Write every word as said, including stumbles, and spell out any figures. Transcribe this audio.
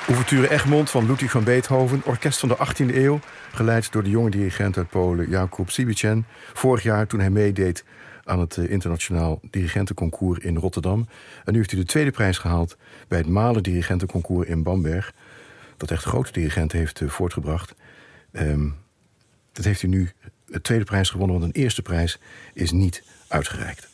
Ouverture Egmont van Ludwig van Beethoven. Orkest van de achttiende eeuw. Geleid door de jonge dirigent uit Polen Jakub Sibicen. Vorig jaar toen hij meedeed aan het internationaal dirigentenconcours in Rotterdam. En nu heeft hij de tweede prijs gehaald bij het Mahler dirigentenconcours in Bamberg. Dat echt grote dirigenten heeft uh, voortgebracht. Um, dat heeft hij nu de tweede prijs gewonnen, want een eerste prijs is niet uitgereikt.